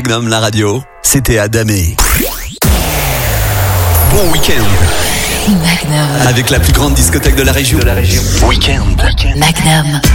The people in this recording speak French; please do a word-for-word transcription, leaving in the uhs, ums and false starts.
Magnum la radio, c'était Adamé. Bon week-end. Magnum. Avec la plus grande discothèque de la région. De la région. Week-end. Magnum.